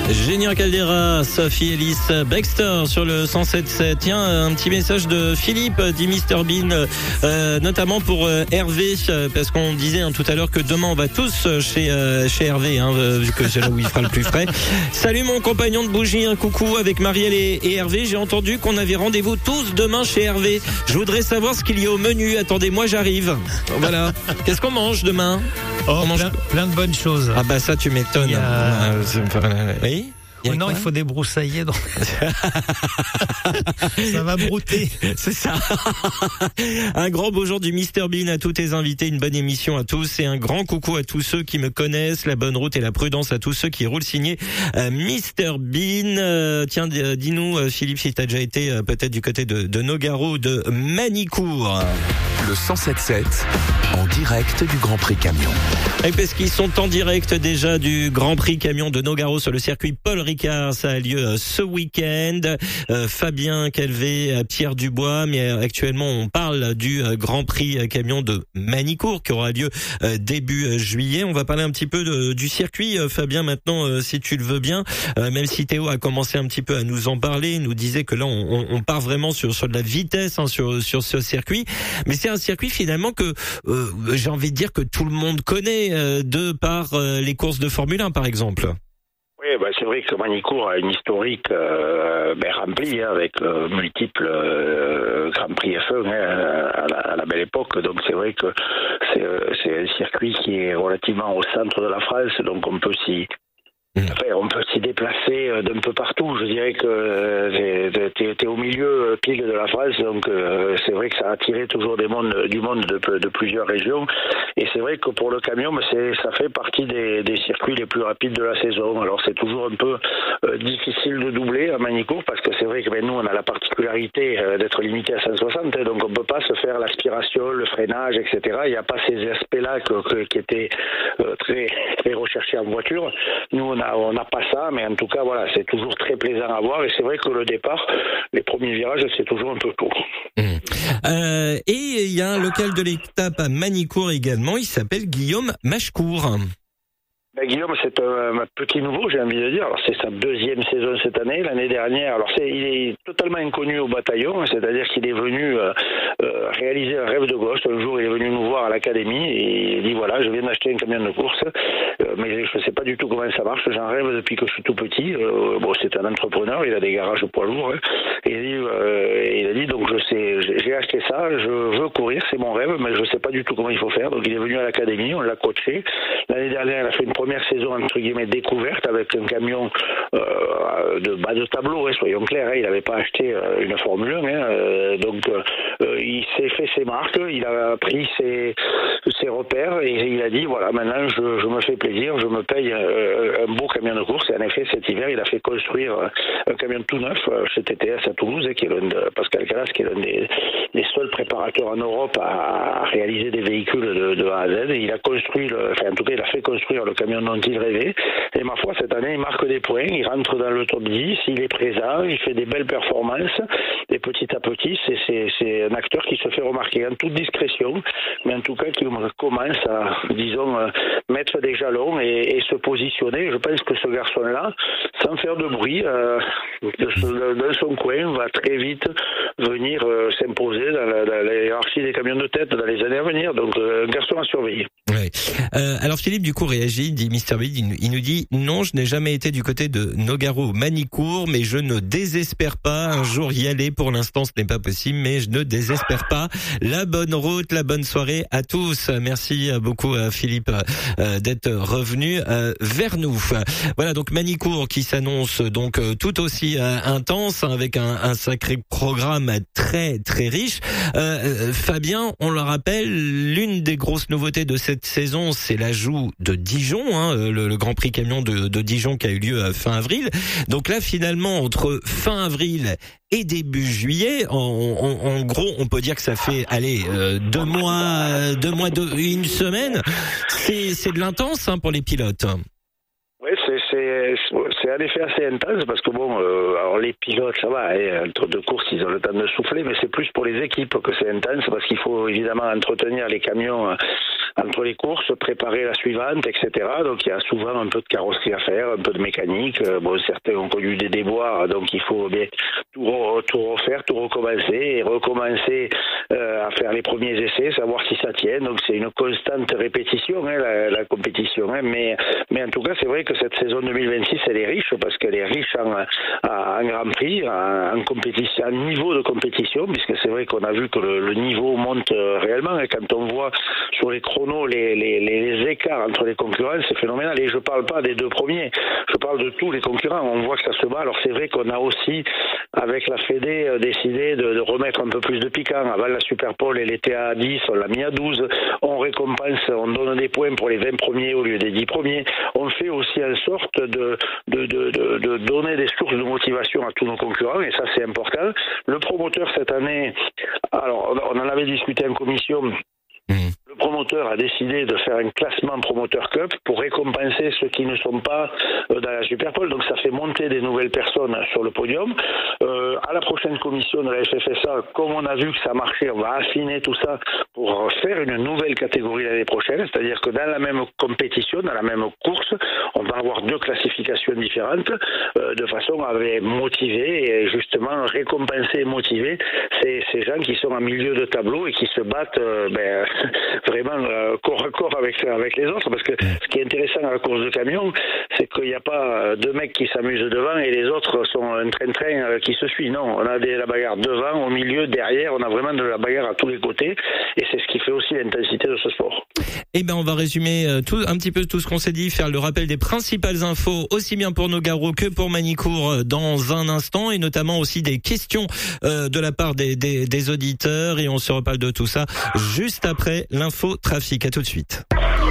Génial Caldera, Sophie Ellis Baxter sur le 107.7. Tiens, un petit message de Philippe, dit Mr Bean, notamment pour Hervé, parce qu'on disait tout à l'heure que demain on va tous chez Hervé, vu que c'est là où il fera le plus frais. Salut mon compagnon de bougie, un coucou avec Marielle et Hervé. J'ai entendu qu'on avait rendez-vous tous demain chez Hervé. Je voudrais savoir ce qu'il y a au menu. Attendez, moi j'arrive. Voilà. Qu'est-ce qu'on mange demain? On mange plein de bonnes choses. Ah bah ça tu m'étonnes. Oui. Non, il faut débroussailler. Donc... ça va brouter. C'est ça. Un grand beau jour du Mr Bean à tous tes invités, une bonne émission à tous et un grand coucou à tous ceux qui me connaissent, la bonne route et la prudence à tous ceux qui roulent signé Mr Bean. Tiens, dis-nous Philippe si t'as déjà été peut-être du côté de Nogaro, de Manicourt. Le 107.7 en direct du Grand Prix Camion. Et parce qu'ils sont en direct déjà du Grand Prix Camion de Nogaro sur le circuit Paul Ricard, ça a lieu ce week-end. Fabien Calvé, Pierre Dubois, mais actuellement on parle du Grand Prix Camion de Manicourt qui aura lieu début juillet. On va parler un petit peu du circuit, Fabien, maintenant, si tu le veux bien. Même si Théo a commencé un petit peu à nous en parler, il nous disait que là on part vraiment sur de la vitesse sur ce circuit. Mais c'est un circuit finalement que j'ai envie de dire que tout le monde connaît de par les courses de Formule 1 par exemple. Oui, c'est vrai que Manicourt a une historique remplie avec multiples Grands Prix F1 à la belle époque. Donc c'est vrai que c'est un circuit qui est relativement au centre de la France, donc on peut s'y déplacer d'un peu partout. Je dirais que t'es au milieu pile de la France, donc c'est vrai que ça a attiré toujours du monde de plusieurs régions. Et c'est vrai que pour le camion, ça fait partie des circuits les plus rapides de la saison. Alors c'est toujours un peu difficile de doubler à Manicourt parce que c'est vrai que nous on a la particularité d'être limité à 160, donc on peut pas se faire l'aspiration, le freinage, etc. Il n'y a pas ces aspects-là qui étaient très très recherchés en voiture. Nous on n'a pas ça, mais en tout cas voilà, c'est toujours très plaisant à voir et c'est vrai que le départ, les premiers virages, c'est toujours un peu court. Et il y a un local de l'étape à Manicourt également, il s'appelle Guillaume Machecourt. Guillaume, c'est un petit nouveau, j'ai envie de dire. Alors, c'est sa deuxième saison cette année. L'année dernière, il est totalement inconnu au bataillon, c'est-à-dire qu'il est venu réaliser un rêve de gosse. Un jour, il est venu nous voir à l'académie et il dit voilà, je viens d'acheter un camion de course, mais je ne sais pas du tout comment ça marche. J'en rêve depuis que je suis tout petit. C'est un entrepreneur, il a des garages poids lourds. Et il a dit donc j'ai acheté ça, je veux courir, c'est mon rêve, mais je ne sais pas du tout comment il faut faire. Donc il est venu à l'académie, on l'a coaché. L'année dernière, il a fait une première saison entre guillemets découverte avec un camion de bas de tableau, soyons clairs, il n'avait pas acheté une Formule 1, donc il s'est fait ses marques, il a pris ses repères et il a dit voilà, maintenant je me fais plaisir, je me paye un beau camion de course. Et en effet cet hiver il a fait construire un camion tout neuf chez TTS à Toulouse, qui est l'un de Pascal Calas, qui est l'un des seuls préparateurs en Europe à réaliser des véhicules de A à Z. Et il a construit, il a fait construire le camion dont il rêvait. Et ma foi, cette année, il marque des points, il rentre dans le top 10, il est présent, il fait des belles performances. Et petit à petit, c'est un acteur qui se fait remarquer en toute discrétion, mais en tout cas qui commence à, disons, mettre des jalons et se positionner. Je pense que ce garçon-là, sans faire de bruit, dans son coin, va très vite venir s'imposer dans la hiérarchie des camions de tête dans les années à venir. Donc, un garçon à surveiller. Ouais. Alors Philippe du coup réagit, dit Mr Bean, il nous dit non, je n'ai jamais été du côté de Nogaro Manicourt, mais je ne désespère pas un jour y aller. Pour l'instant ce n'est pas possible, mais je ne désespère pas. La bonne route, la bonne soirée à tous. Merci beaucoup Philippe d'être revenu vers nous. Voilà donc Manicourt qui s'annonce donc tout aussi intense, avec un sacré programme très très riche. Fabien, on le rappelle, l'une des grosses nouveautés de cette saison, c'est l'ajout de Dijon, le Grand Prix Camion de Dijon qui a eu lieu fin avril. Donc là, finalement, entre fin avril et début juillet, en gros, on peut dire que ça fait, 2 mois, une semaine. C'est de l'intense pour les pilotes. Oui, c'est un effet assez intense parce que alors les pilotes, ça va, entre deux courses, ils ont le temps de souffler, mais c'est plus pour les équipes que c'est intense parce qu'il faut évidemment entretenir les camions entre les courses, préparer la suivante, etc. Donc il y a souvent un peu de carrosserie à faire, un peu de mécanique. Bon, certains ont connu des déboires, donc il faut bien tout refaire, tout recommencer et recommencer à faire les premiers essais, savoir si ça tient. Donc c'est une constante répétition, la compétition. Mais en tout cas, c'est vrai que cette saison 2026, elle est riche parce qu'elle est riche en Grand Prix, en compétition, en niveau de compétition, puisque c'est vrai qu'on a vu que le niveau monte réellement. Et quand on voit sur les chronos les écarts entre les concurrents, c'est phénoménal. Et je parle pas des deux premiers, je parle de tous les concurrents. On voit que ça se bat. Alors c'est vrai qu'on a aussi, avec la Fédé, décidé de remettre un peu plus de piquant. Avant, la Superpole, elle était à 10, on l'a mis à 12. On récompense, on donne des points pour les 20 premiers au lieu des 10 premiers. On fait aussi en sorte de donner des sources de motivation à tous nos concurrents, et ça c'est important. Le promoteur cette année, alors on en avait discuté en commission. Le promoteur a décidé de faire un classement promoteur cup pour récompenser ceux qui ne sont pas dans la Superpole. Donc ça fait monter des nouvelles personnes sur le podium. À la prochaine commission de la FFSA, comme on a vu que ça marchait, on va affiner tout ça pour faire une nouvelle catégorie l'année prochaine. C'est-à-dire que dans la même compétition, dans la même course, on va avoir 2 classifications différentes de façon à motiver et justement récompenser et motiver ces gens qui sont en milieu de tableau et qui se battent vraiment corps à corps avec les autres, parce que ce qui est intéressant à la course de camion, c'est qu'il n'y a pas 2 mecs qui s'amusent devant et les autres sont un train qui se suit. Non, on a la bagarre devant, au milieu, derrière, on a vraiment de la bagarre à tous les côtés, et c'est ce qui fait aussi l'intensité de ce sport. Eh ben, on va résumer un petit peu tout ce qu'on s'est dit, faire le rappel des principales infos, aussi bien pour Nogaro que pour Manicourt dans un instant, et notamment aussi des questions de la part des auditeurs, et on se reparle de tout ça juste après l'info trafic. À tout de suite.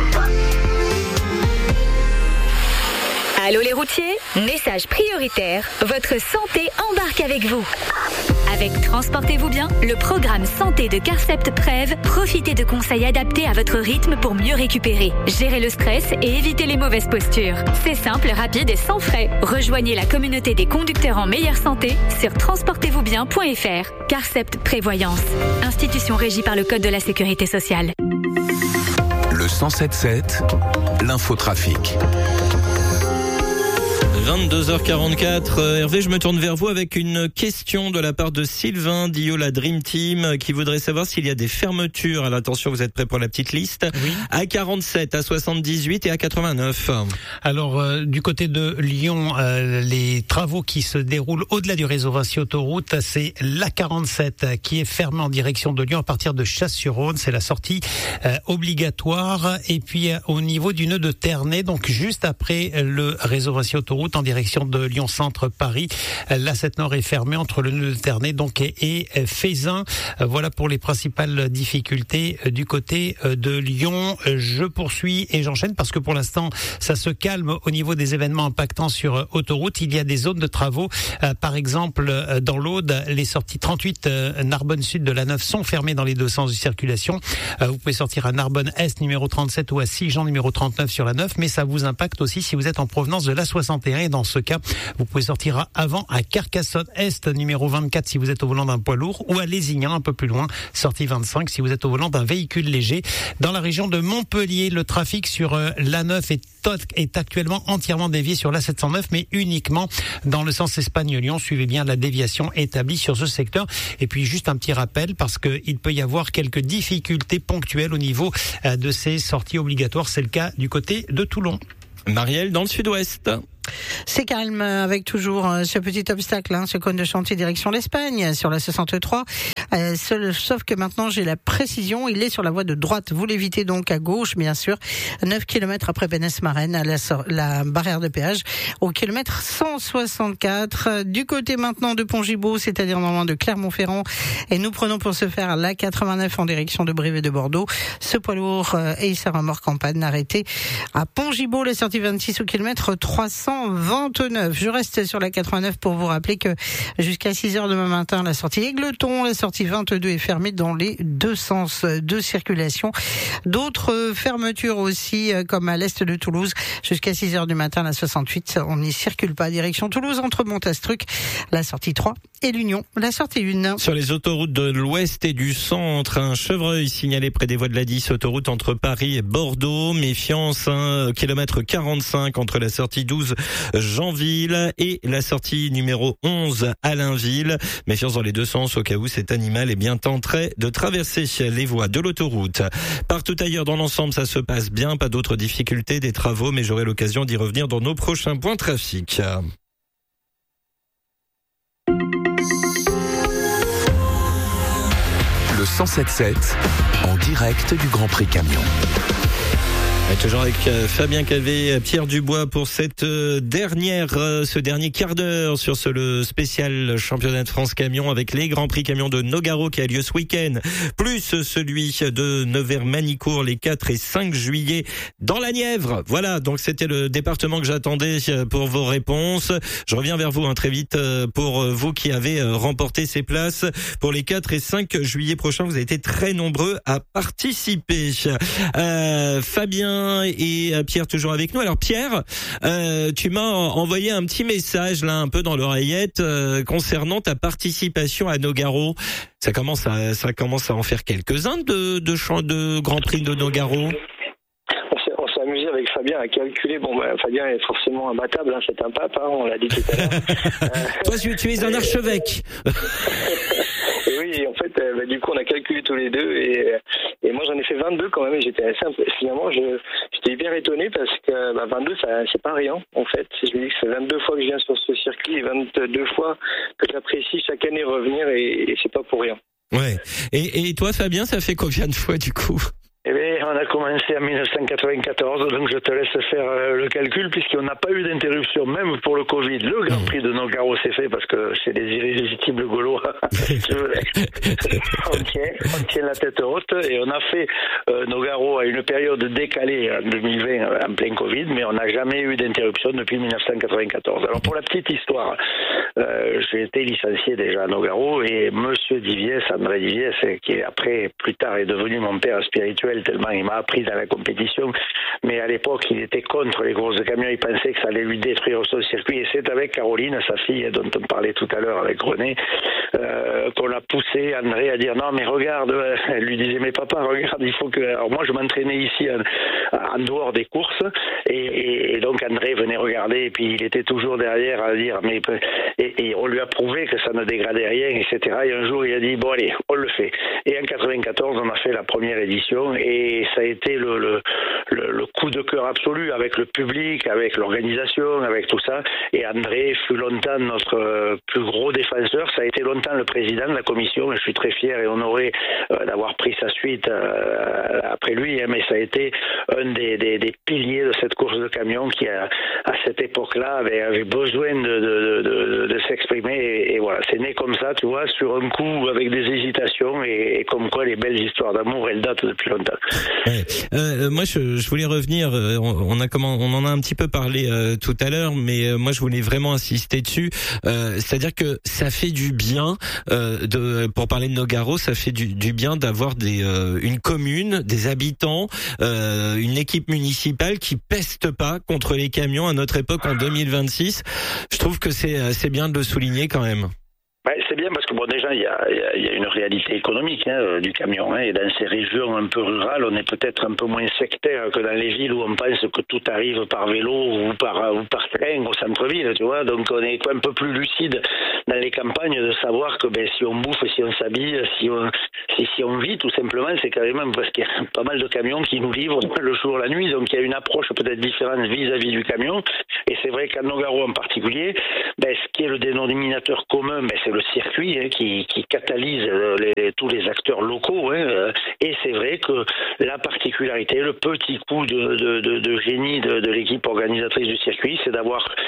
Allô les routiers, message prioritaire, votre santé embarque avec vous. Avec Transportez-vous bien, le programme santé de Carcept Prev, profitez de conseils adaptés à votre rythme pour mieux récupérer, gérer le stress et éviter les mauvaises postures. C'est simple, rapide et sans frais. Rejoignez la communauté des conducteurs en meilleure santé sur transportezvousbien.fr. Carcept Prévoyance, institution régie par le Code de la Sécurité sociale. Le 107.7, l'infotrafic. 22h44. Hervé, je me tourne vers vous avec une question de la part de Sylvain d'IO, la Dream Team, qui voudrait savoir s'il y a des fermetures. Alors attention, vous êtes prêts pour la petite liste? Oui. À 47, à 78 et à 89. Alors, du côté de Lyon, les travaux qui se déroulent au-delà du réseau Vinci Autoroute, c'est l'A47 qui est fermée en direction de Lyon à partir de Chasse-sur-Rhône. C'est la sortie obligatoire. Et puis, au niveau du nœud de Ternay, donc juste après le réseau Vinci Autoroute, en direction de Lyon Centre Paris. L'A7 Nord est fermé entre le nœud de Ternay donc et Fézin. Voilà pour les principales difficultés du côté de Lyon. Je poursuis et j'enchaîne parce que pour l'instant ça se calme au niveau des événements impactants sur autoroute. Il y a des zones de travaux, par exemple dans l'Aude, les sorties 38 Narbonne Sud de la 9 sont fermées dans les 2 sens de circulation. Vous pouvez sortir à Narbonne Est numéro 37 ou à Sigean numéro 39 sur la 9, mais ça vous impacte aussi si vous êtes en provenance de la 61. Et dans ce cas, vous pouvez sortir avant à Carcassonne Est, numéro 24 si vous êtes au volant d'un poids lourd, ou à Lézignan, un peu plus loin, sortie 25 si vous êtes au volant d'un véhicule léger. Dans la région de Montpellier, le trafic sur l'A9 est actuellement entièrement dévié sur l'A709, mais uniquement dans le sens Espagne-Lyon. Suivez bien la déviation établie sur ce secteur. Et puis juste un petit rappel, parce qu'il peut y avoir quelques difficultés ponctuelles au niveau de ces sorties obligatoires. C'est le cas du côté de Toulon. Marielle, dans le sud-ouest. C'est calme avec toujours ce petit obstacle, ce cône de chantier direction l'Espagne sur la 63. Sauf que maintenant j'ai la précision, il est sur la voie de droite. Vous l'évitez donc à gauche, bien sûr. 9 km après Bénès-Marraine, à la barrière de péage, au kilomètre 164. Du côté maintenant de Pont-Gibaud, c'est-à-dire normalement de Clermont-Ferrand. Et nous prenons pour ce faire la 89 en direction de Brive et de Bordeaux. Ce poids lourd et sa remorque en panne arrêté à Pont-Gibaud, la sortie 26 au kilomètre 329. Je reste sur la 89 pour vous rappeler que jusqu'à 6h demain matin, la sortie Égleton, la sortie sortie 22 est fermée dans les deux sens de circulation. D'autres fermetures aussi, comme à l'est de Toulouse, jusqu'à 6h du matin, la 68, on n'y circule pas. Direction Toulouse, entre Montastruc, la sortie 3 et l'Union, la sortie 1. Sur les autoroutes de l'ouest et du centre, un chevreuil signalé près des voies de la 10, autoroute entre Paris et Bordeaux. Méfiance, kilomètre 45 entre la sortie 12 Jeanville et la sortie numéro 11 Allainville. Méfiance dans les deux sens au cas où cet animal tenterait de traverser les voies de l'autoroute. Partout ailleurs dans l'ensemble, ça se passe bien, pas d'autres difficultés, des travaux, mais j'aurai l'occasion d'y revenir dans nos prochains points trafic. Le 107.7 en direct du Grand Prix Camion. Et toujours avec Fabien Calvé, Pierre Dubois pour cette ce dernier quart d'heure sur le spécial championnat de France camion avec les Grands Prix camions de Nogaro qui a lieu ce week-end, plus celui de Nevers-Manicourt les 4 et 5 juillet dans la Nièvre. Voilà, donc c'était le département que j'attendais pour vos réponses. Je reviens vers vous très vite pour vous qui avez remporté ces places pour les 4 et 5 juillet prochains. Vous avez été très nombreux à participer. Fabien et Pierre toujours avec nous. Alors Pierre, tu m'as envoyé un petit message là un peu dans l'oreillette concernant ta participation à Nogaro. Ça commence à en faire quelques-uns de Grand Prix de Nogaro. On s'est amusé avec Fabien à calculer. Fabien est forcément imbattable, c'est un pape, on l'a dit tout à l'heure. Toi, tu es un archevêque. Et oui, en fait, du coup, on a calculé tous les deux et moi, j'en ai fait 22 quand même et j'étais assez finalement, j'étais hyper étonné parce que 22, c'est pas rien, en fait. Je me dis que c'est 22 fois que je viens sur ce circuit et 22 fois que j'apprécie chaque année revenir et c'est pas pour rien. Ouais. Et toi, Fabien, ça fait combien de fois, du coup? Eh bien, on a commencé en 1994, donc je te laisse faire le calcul, puisqu'on n'a pas eu d'interruption, même pour le Covid. Le Grand Prix de Nogaro s'est fait parce que c'est des irrésistibles Gaulois. on tient la tête haute et on a fait Nogaro à une période décalée en 2020, en plein Covid, mais on n'a jamais eu d'interruption depuis 1994. Alors pour la petite histoire, j'ai été licencié déjà à Nogaro et Monsieur Diviès, André Diviès, qui après, plus tard, est devenu mon père spirituel, tellement il m'a appris dans la compétition, mais à l'époque il était contre les grosses camions, il pensait que ça allait lui détruire son circuit et c'est avec Caroline, sa fille dont on parlait tout à l'heure avec René, qu'on a poussé André à dire non mais regarde, elle lui disait mais papa regarde, il faut que... Alors moi je m'entraînais ici en dehors des courses et donc André venait regarder et puis il était toujours derrière à dire mais et on lui a prouvé que ça ne dégradait rien, etc. Et un jour il a dit bon allez on le fait et en 94 on a fait la première édition et ça a été le coup de cœur absolu avec le public, avec l'organisation, avec tout ça. Et André fut longtemps notre plus gros défenseur. Ça a été longtemps le président de la commission. Je suis très fier et honoré d'avoir pris sa suite après lui. Mais ça a été un des piliers de cette course de camion qui, à cette époque-là, avait besoin de s'exprimer. Et voilà, c'est né comme ça, tu vois, sur un coup, avec des hésitations et comme quoi les belles histoires d'amour, elles datent depuis longtemps. Ouais. Moi, je voulais revenir. On en a un petit peu parlé tout à l'heure, mais moi, je voulais vraiment insister dessus. C'est-à-dire que ça fait du bien pour parler de Nogaro, ça fait du bien d'avoir une commune, des habitants, une équipe municipale qui peste pas contre les camions à notre époque en 2026. Je trouve que c'est bien de le souligner quand même. Ouais, c'est bien parce que bon déjà il y a une réalité économique du camion et dans ces régions un peu rurales on est peut-être un peu moins sectaire que dans les villes où on pense que tout arrive par vélo ou par train au centre-ville, tu vois, donc on est un peu plus lucide dans les campagnes de savoir que si on bouffe, si on s'habille, si on vit tout simplement, c'est carrément parce qu'il y a pas mal de camions qui nous livrent le jour la nuit, donc il y a une approche peut-être différente vis-à-vis du camion et c'est vrai qu'à Nogaro en particulier, ce qui est le dénominateur commun, c'est le circuit qui catalyse tous les acteurs locaux et c'est vrai que la particularité, le petit coup de génie de l'équipe organisatrice du circuit, c'est d'avoir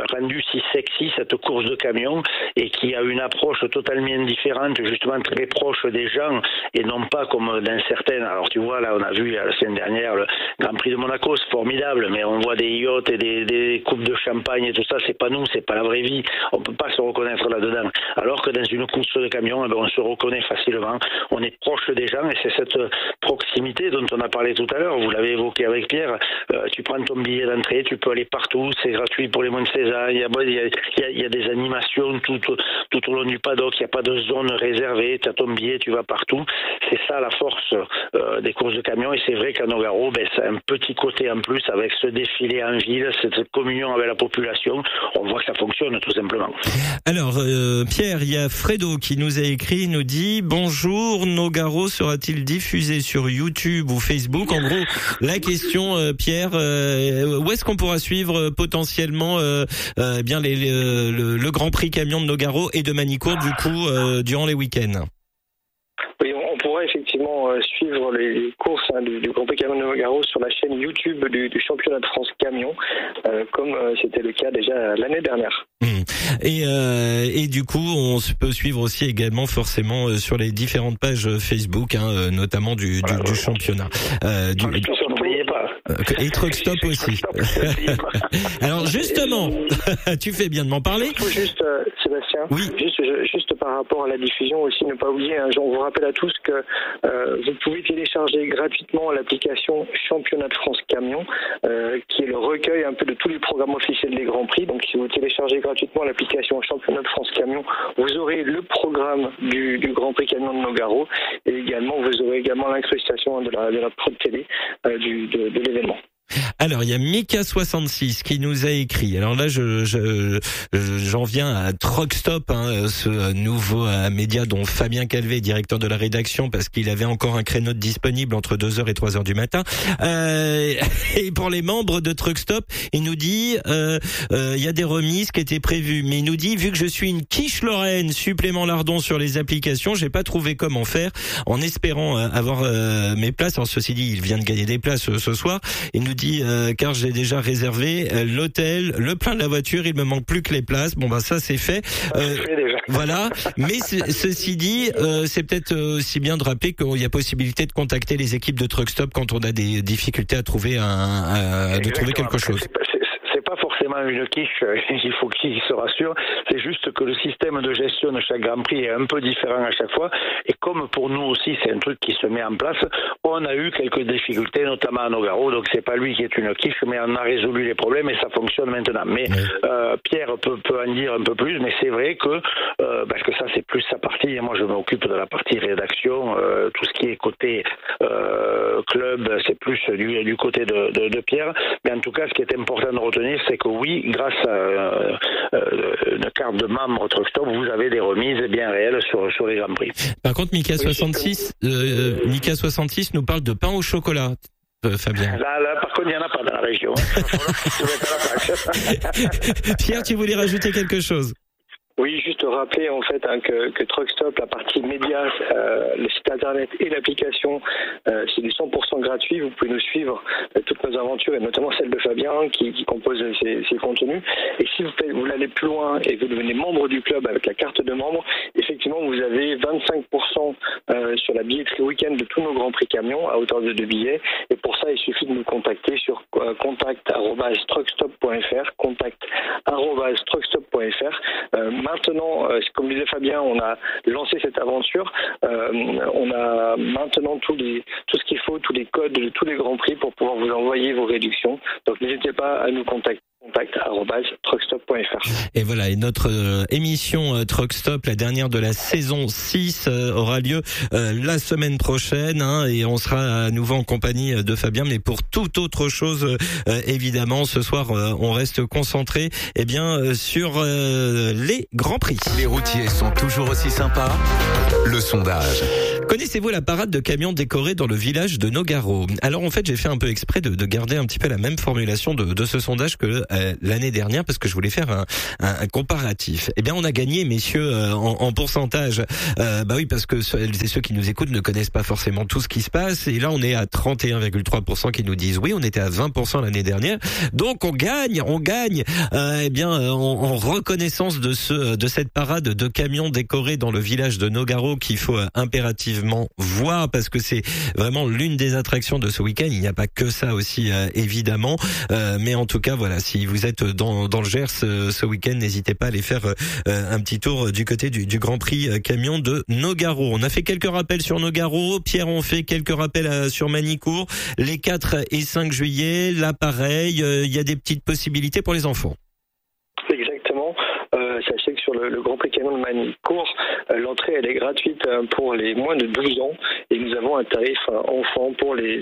rendu si sexy cette course de camion et qui a une approche totalement différente, justement très proche des gens et non pas comme dans certaines. Alors tu vois, là on a vu la semaine dernière le Grand Prix de Monaco, c'est formidable, mais on voit des yachts et des coupes de champagne et tout ça, c'est pas nous, c'est pas la vraie vie. On peut pas se reconnaître là-dedans. Alors que dans une course de camion, on se reconnaît facilement. On est proche des gens et c'est cette proximité dont on a parlé tout à l'heure. Vous l'avez évoqué avec Pierre. Tu prends ton billet d'entrée, tu peux aller partout, c'est gratuit pour les moins de 16 ans. Il y a des animations tout au long du paddock. Il n'y a pas de zone réservée. Tu as ton billet, tu vas partout. C'est ça la force des courses de camion. Et c'est vrai qu'à Nogaro, ça a un petit côté en plus avec ce défilé en ville, cette communion avec la population. On voit que ça fonctionne tout simplement. Alors Pierre, il y a Fredo qui nous a écrit, nous dit bonjour, Nogaro sera-t-il diffusé sur YouTube ou Facebook? En gros, la question Pierre, où est-ce qu'on pourra suivre potentiellement bien le Grand Prix camion de Nogaro et de Manicourt du coup durant les week-ends? Oui, on pourra effectivement suivre les courses du Grand Prix Camion de Nogaro sur la chaîne YouTube du Championnat de France Camion, comme c'était le cas déjà l'année dernière. Et du coup, on peut suivre aussi également forcément sur les différentes pages Facebook, notamment du championnat. Et Truck Stop aussi. Alors justement, tu fais bien de m'en parler. Il faut juste, Sébastien, oui. juste par rapport à la diffusion aussi, ne pas oublier, on vous rappelle à tous que vous pouvez télécharger gratuitement l'application Championnat de France Camion, qui est le recueil un peu de tous les programmes officiels des Grands Prix. Donc si vous téléchargez gratuitement l'application Championnat de France Camion, vous aurez le programme du Grand Prix Camion de Nogaro et également vous aurez également l'incrustation de la prod télé de l'événement. Alors, il y a Mika66 qui nous a écrit. Alors là, j'en viens à Truck Stop, ce nouveau média dont Fabien Calvé, directeur de la rédaction, parce qu'il avait encore un créneau disponible entre 2h et 3h du matin. Et pour les membres de Truck Stop, il nous dit, il y a des remises qui étaient prévues. Mais il nous dit, vu que je suis une quiche Lorraine, supplément lardon sur les applications, j'ai pas trouvé comment faire, en espérant avoir mes places. Alors ceci dit, il vient de gagner des places ce soir. Il nous dit, car j'ai déjà réservé l'hôtel, le plein de la voiture, il me manque plus que les places. Bon ça c'est fait. Voilà. Mais ceci dit, c'est peut-être aussi bien de rappeler qu'il y a possibilité de contacter les équipes de Truck Stop quand on a des difficultés à trouver trouver quelque chose. C'est pas forcément une quiche, il faut qu'ils se rassurent. C'est juste que le système de gestion de chaque Grand Prix est un peu différent à chaque fois. Et comme pour nous aussi, c'est un truc qui se met en place, on a eu quelques difficultés, notamment à Nogaro. Donc c'est pas lui qui est une quiche, mais on a résolu les problèmes et ça fonctionne maintenant. Mais Pierre peut en dire un peu plus, mais c'est vrai que parce que ça c'est plus sa partie. Et moi je m'occupe de la partie rédaction, tout ce qui est côté club, c'est plus du côté de Pierre. Mais en tout cas, ce qui est important de retenir, c'est que oui, grâce à une carte de membre Truck Stop, vous avez des remises bien réelles sur les Grands Prix. Par contre, Mika 66 nous parle de pain au chocolat. Fabien. Là, par contre, il n'y en a pas dans la région. Pierre, tu voulais rajouter quelque chose? Oui, juste rappeler en fait que Truck Stop, la partie médias, le site internet et l'application, c'est du 100% gratuit. Vous pouvez nous suivre toutes nos aventures et notamment celle de Fabien qui compose ces contenus. Et si vous allez plus loin et vous devenez membre du club avec la carte de membre, effectivement vous avez 25% sur la billetterie week-end de tous nos Grands Prix camions à hauteur de 2 billets. Et pour ça, il suffit de nous contacter sur contact@truckstop.fr, contact@truckstop.fr. Maintenant, comme disait Fabien, on a lancé cette aventure. On a maintenant tout ce qu'il faut, tous les codes de tous les Grands Prix pour pouvoir vous envoyer vos réductions. Donc n'hésitez pas à nous contacter. contact@truckstop.fr. Et voilà, et notre émission Truck Stop, la dernière de la saison 6, aura lieu la semaine prochaine, et on sera à nouveau en compagnie de Fabien, mais pour toute autre chose, évidemment. Ce soir, on reste concentré sur les Grands Prix. Les routiers sont toujours aussi sympas. Le sondage. Connaissez-vous la parade de camions décorés dans le village de Nogaro? Alors en fait, j'ai fait un peu exprès de garder un petit peu la même formulation de ce sondage que l'année dernière parce que je voulais faire un comparatif. Eh bien, on a gagné, messieurs, en pourcentage. Bah oui, parce que ceux qui nous écoutent ne connaissent pas forcément tout ce qui se passe. Et là, on est à 31,3% qui nous disent oui. On était à 20% l'année dernière. Donc, on gagne. Eh bien, en reconnaissance de cette parade de camions décorés dans le village de Nogaro qu'il faut impérativement voir parce que c'est vraiment l'une des attractions de ce week-end. Il n'y a pas que ça aussi, évidemment. Mais en tout cas, voilà, si vous êtes dans le Gers ce week-end, n'hésitez pas à aller faire un petit tour du côté du Grand Prix camion de Nogaro. On a fait quelques rappels sur Nogaro. Pierre, on fait quelques rappels sur Manicourt. Les 4 et 5 juillet, là pareil, il y a des petites possibilités pour les enfants. Exactement. Sachez que sur le Grand Prix camion de Manicourt, l'entrée elle est gratuite pour les moins de 12 ans et nous avons un tarif enfant pour les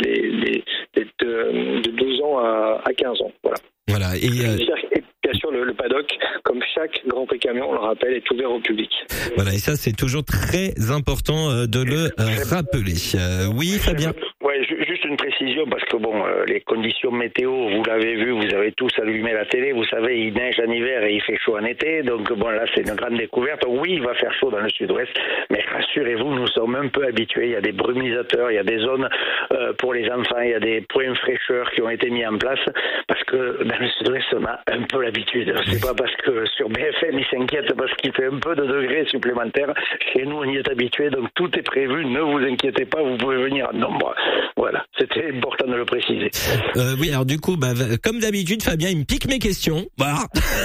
de 12 ans à 15 ans. Voilà. Et bien sûr, le paddock, comme chaque Grand Prix camion, on le rappelle, est ouvert au public. Voilà, et ça c'est toujours très important de le rappeler. Oui, Fabien. Ouais, juste une précision parce que les conditions météo, vous l'avez vu, vous avez tous allumé la télé, vous savez, il neige en hiver et il fait chaud en été, donc là c'est une grande découverte. Oui, il va faire chaud dans le sud-ouest, mais rassurez-vous, nous sommes un peu habitués, il y a des brumisateurs, il y a des zones pour les enfants, il y a des points fraîcheurs qui ont été mis en place parce que dans le sud-ouest on a un peu l'habitude. C'est pas parce que sur BFM ils s'inquiètent parce qu'il fait un peu de degrés supplémentaires, chez nous on y est habitué, donc tout est prévu, ne vous inquiétez pas, vous pouvez venir en nombre. Voilà, c'était important de le préciser. Oui, alors du coup, comme d'habitude, Fabien, il me pique mes questions. Voilà.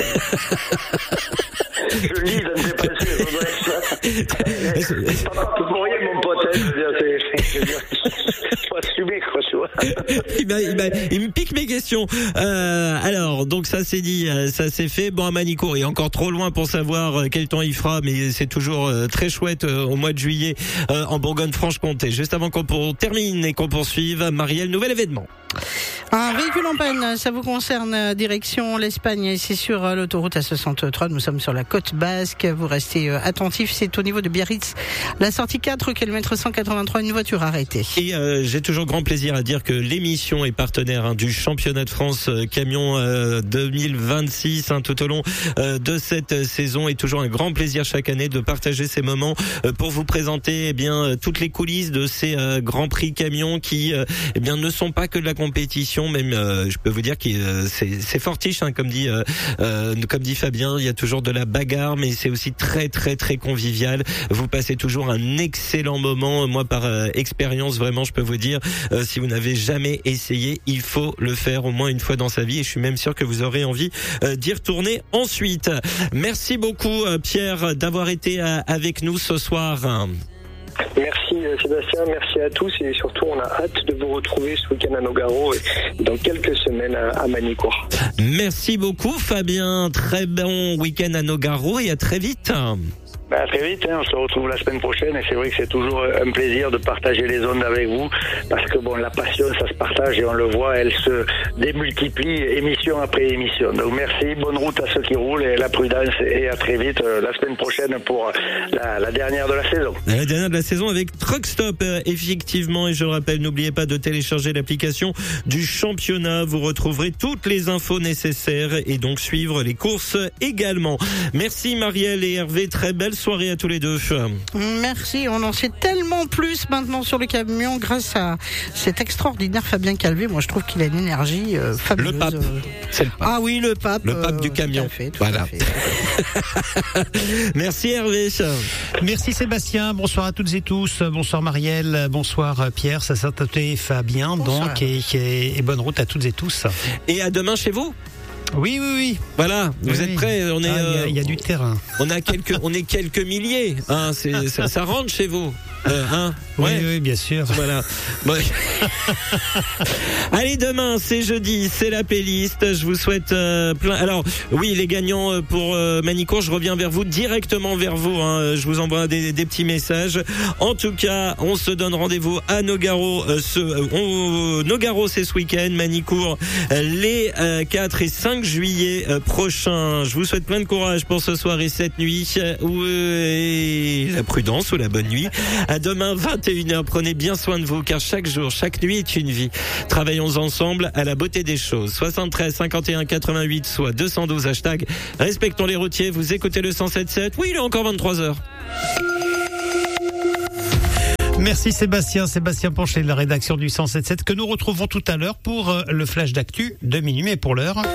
Je lis dans mes pensées, c'est pas pour rien, mon pote. Faut assumer, quoi, tu vois. Il me pique mes questions. Alors, donc ça c'est dit, ça c'est fait. Bon, à Manicourt, il est encore trop loin pour savoir quel temps il fera, mais c'est toujours très chouette au mois de juillet en Bourgogne-Franche-Comté. Juste avant qu'on termine et qu'on poursuive, Marielle, nouvel événement. Un véhicule en panne, ça vous concerne, direction l'Espagne, c'est sur l'autoroute A63, nous sommes sur la côte basque, vous restez attentifs, c'est au niveau de Biarritz, la sortie 4, km 183, une voiture arrêtée. Et j'ai toujours grand plaisir à dire que l'émission est partenaire du championnat de France camion 2026 tout au long de cette saison, et toujours un grand plaisir chaque année de partager ces moments pour vous présenter toutes les coulisses de ces grands prix camions qui ne sont pas que de la compétition, même je peux vous dire que c'est fortiche, comme dit Fabien, il y a toujours de la bagarre, mais c'est aussi très très très convivial. Vous passez toujours un excellent moment. Moi, par expérience, vraiment, je peux vous dire, si vous n'avez jamais essayé, il faut le faire au moins une fois dans sa vie, et je suis même sûr que vous aurez envie d'y retourner ensuite. Merci beaucoup, Pierre, d'avoir été avec nous ce soir. Merci Sébastien, merci à tous, et surtout on a hâte de vous retrouver ce week-end à Nogaro et dans quelques semaines à Manicourt. Merci beaucoup Fabien, très bon week-end à Nogaro et à très vite. À très vite, on se retrouve la semaine prochaine, et c'est vrai que c'est toujours un plaisir de partager les ondes avec vous, parce que la passion ça se partage et on le voit, elle se démultiplie émission après émission. Donc merci, bonne route à ceux qui roulent, et la prudence, et à très vite la semaine prochaine pour la dernière de la saison. La dernière de la saison avec Truck Stop, effectivement, et je le rappelle, n'oubliez pas de télécharger l'application du championnat, vous retrouverez toutes les infos nécessaires et donc suivre les courses également. Merci Marielle et Hervé, très belle soirée à tous les deux. Merci, on en sait tellement plus maintenant sur le camion grâce à cet extraordinaire Fabien Calvé. Moi je trouve qu'il a une énergie fabuleuse. Le pape, c'est le pape. Ah oui, le pape. Le pape du camion. Tout à fait. Merci Hervé. Merci Sébastien, bonsoir à toutes et tous. Bonsoir Marielle, bonsoir Pierre, ça s'appelle Fabien, bonsoir. Donc et bonne route à toutes et tous. Et à demain chez vous. Oui. Voilà, vous êtes prêts? On est. Il y a du terrain. On est quelques milliers. Ça rentre chez vous. Oui, bien sûr. Voilà. Bon. Allez, demain, c'est jeudi, c'est la playlist. Je vous souhaite plein. Alors, oui, les gagnants pour Manicourt, je reviens vers vous, directement vers vous. Je vous envoie des petits messages. En tout cas, on se donne rendez-vous à Nogaro. Nogaro, c'est ce week-end. Manicourt, les 4 et 5 juillet prochains. Je vous souhaite plein de courage pour ce soir et cette nuit. La prudence ou la bonne nuit. À demain, 21h. Prenez bien soin de vous, car chaque jour, chaque nuit est une vie. Travaillons ensemble à la beauté des choses. 73 51 88, soit 212 hashtag. Respectons les routiers. Vous écoutez le 107.7. Oui, il est encore 23h. Merci Sébastien Ponchet de la rédaction du 107.7 que nous retrouvons tout à l'heure pour le flash d'actu de minuit. Mais pour l'heure,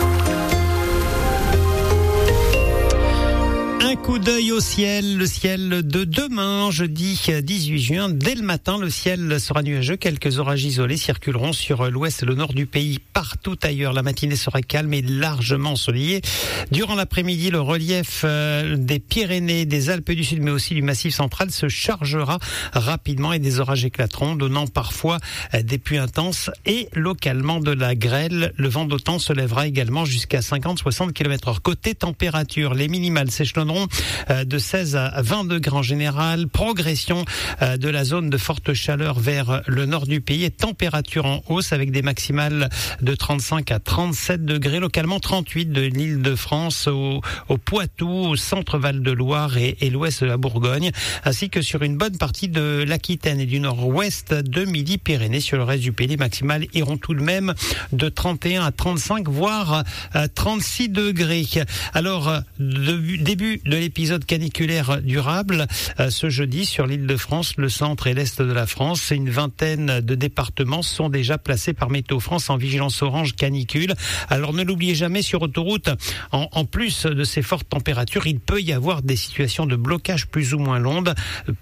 un coup d'œil au ciel, le ciel de demain, jeudi 18 juin. Dès le matin, le ciel sera nuageux. Quelques orages isolés circuleront sur l'ouest et le nord du pays. Partout ailleurs, la matinée sera calme et largement ensoleillée. Durant l'après-midi, le relief des Pyrénées, des Alpes du Sud, mais aussi du Massif central se chargera rapidement et des orages éclateront, donnant parfois des pluies intenses et localement de la grêle. Le vent d'automne se lèvera également jusqu'à 50-60 km/h. Côté température, les minimales s'échelonneront de 16 à 20 degrés en général. Progression de la zone de forte chaleur vers le nord du pays et température en hausse avec des maximales de 35 à 37 degrés, localement 38 de l'Île-de-France au Poitou, au centre Val-de-Loire et l'ouest de la Bourgogne, ainsi que sur une bonne partie de l'Aquitaine et du nord-ouest de Midi-Pyrénées. Sur le reste du pays, les maximales iront tout de même de 31 à 35, voire 36 degrés. Alors, début de l'épisode caniculaire durable ce jeudi sur l'Île-de-France, le centre et l'est de la France. Une vingtaine de départements sont déjà placés par Météo France en vigilance orange canicule. Alors ne l'oubliez jamais, sur autoroute, en plus de ces fortes températures, il peut y avoir des situations de blocage plus ou moins longues.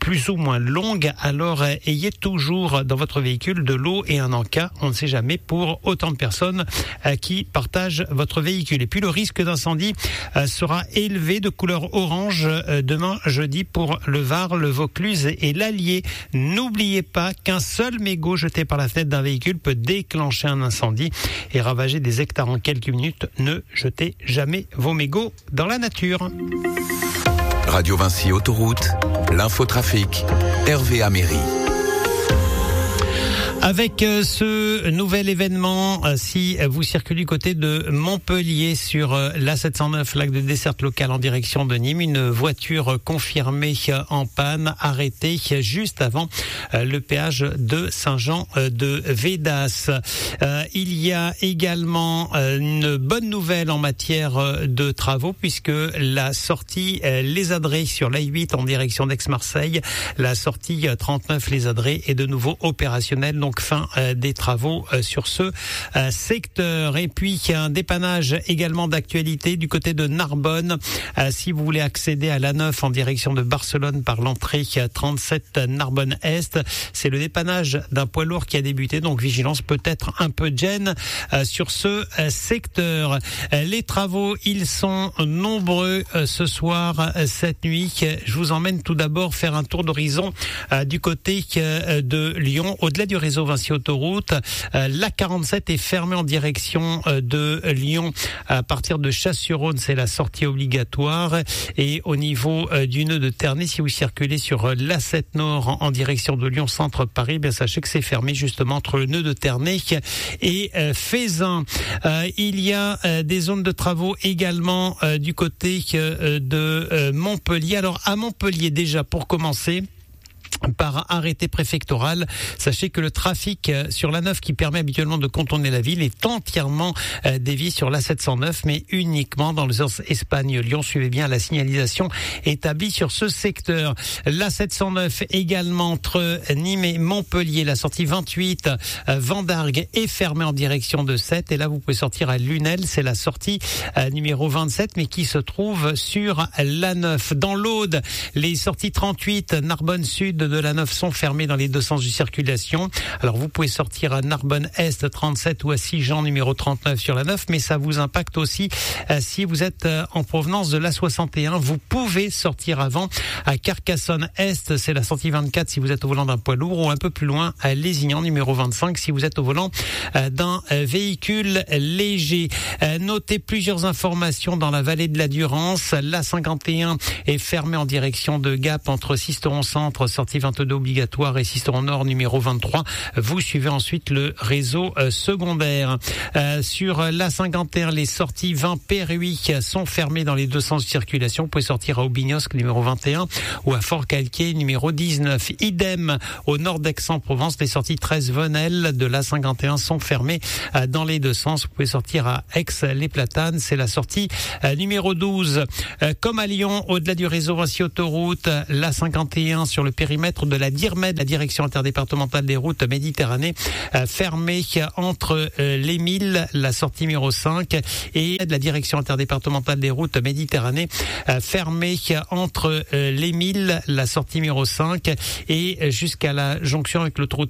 Alors ayez toujours dans votre véhicule de l'eau et un encas. On ne sait jamais pour autant de personnes qui partagent votre véhicule. Et puis le risque d'incendie sera élevé, de couleur orange demain jeudi pour le Var, le Vaucluse et l'Allier. N'oubliez pas qu'un seul mégot jeté par la fenêtre d'un véhicule peut déclencher un incendie et ravager des hectares en quelques minutes. Ne jetez jamais vos mégots dans la nature. Radio Vinci Autoroute, l'infotrafic, Hervé Améry. Avec ce nouvel événement, si vous circulez du côté de Montpellier sur l'A709, lac de desserte locale en direction de Nîmes, une voiture confirmée en panne, arrêtée juste avant le péage de Saint-Jean de Védas. Il y a également une bonne nouvelle en matière de travaux, puisque la sortie Les Adrets sur l'A8 en direction d'Aix-Marseille, la sortie 39 Les Adrets est de nouveau opérationnelle. Donc fin des travaux sur ce secteur. Et puis un dépannage également d'actualité du côté de Narbonne. Si vous voulez accéder à l'A9 en direction de Barcelone par l'entrée 37 Narbonne Est, c'est le dépannage d'un poids lourd qui a débuté, donc vigilance, peut-être un peu de gêne sur ce secteur. Les travaux, ils sont nombreux ce soir, cette nuit. Je vous emmène tout d'abord faire un tour d'horizon du côté de Lyon, au-delà du réseau Vinci Autoroute. L'A47 est fermée en direction de Lyon à partir de Chasse-sur-Rhône, c'est la sortie obligatoire. Et au niveau du nœud de Ternay, si vous circulez sur l'A7 Nord en direction de Lyon Centre Paris, bien sachez que c'est fermé justement entre le nœud de Ternay et Fézin. Il y a des zones de travaux également du côté de Montpellier. Alors à Montpellier, déjà pour commencer, par arrêté préfectoral, sachez que le trafic sur l'A9 qui permet habituellement de contourner la ville est entièrement dévié sur l'A709, mais uniquement dans le sens Espagne-Lyon. Suivez bien la signalisation établie sur ce secteur. L'A709 également entre Nîmes et Montpellier, la sortie 28 Vendargues est fermée en direction de Sète, et là vous pouvez sortir à Lunel, c'est la sortie numéro 27, mais qui se trouve sur l'A9. Dans l'Aude, les sorties 38 Narbonne Sud de la 9 sont fermés dans les deux sens de circulation. Alors vous pouvez sortir à Narbonne Est 37 ou à Sigean numéro 39 sur la 9, mais ça vous impacte aussi si vous êtes en provenance de la 61. Vous pouvez sortir avant à Carcassonne Est, c'est la sortie 24 si vous êtes au volant d'un poids lourd, ou un peu plus loin à Lézignan numéro 25 si vous êtes au volant d'un véhicule léger. Notez plusieurs informations dans la vallée de la Durance. La 51 est fermée en direction de Gap entre Sisteron Centre, sortie sortie 22 obligatoire et Sisteron Nord numéro 23. Vous suivez ensuite le réseau secondaire. Sur l'A51, les sorties 20 Péruy sont fermées dans les deux sens de circulation. Vous pouvez sortir à Aubignosc numéro 21 ou à Fort-Calquier numéro 19. Idem au nord d'Aix-en-Provence, les sorties 13 Venelle de l'A51 sont fermées dans les deux sens. Vous pouvez sortir à Aix-les-Platanes, c'est la sortie numéro 12. Comme à Lyon, au-delà du réseau Vinci Autoroute, l'A51 sur le périmètre de la DIRMED, la direction interdépartementale des routes Méditerranée, fermée entre les Milles, la sortie numéro 5, et de la direction interdépartementale des routes Méditerranée, fermée entre les Milles, la sortie numéro 5, et jusqu'à la jonction avec l'autoroute